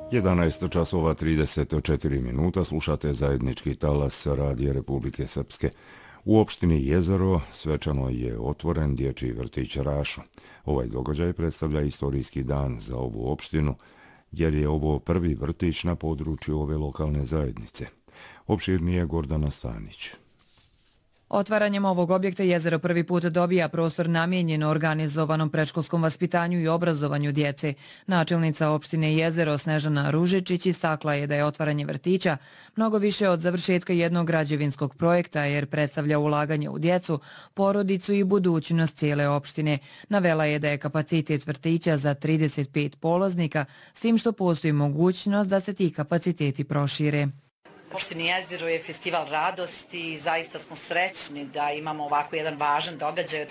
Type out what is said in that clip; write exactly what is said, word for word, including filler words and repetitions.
jedanaest časova trideset četiri minuta, slušate zajednički talas Radija Republike Srpske. U opštini Jezero svečano je otvoren dječji vrtić Rašo. Ovaj događaj predstavlja istorijski dan za ovu opštinu, jer je ovo prvi vrtić na području ove lokalne zajednice. Opširnije Gordana Stanić. Otvaranjem ovog objekta Jezero prvi put dobija prostor namijenjen organizovanom predškolskom vaspitanju i obrazovanju djece. Načelnica opštine Jezero Snežana Ružičić istakla je da je otvaranje vrtića mnogo više od završetka jednog građevinskog projekta jer predstavlja ulaganje u djecu, porodicu i budućnost cijele opštine. Navela je da je kapacitet vrtića za trideset pet polaznika, s tim što postoji mogućnost da se ti kapaciteti prošire. U opštini Jezero je festival radosti i zaista smo srećni da imamo ovako jedan važan događaj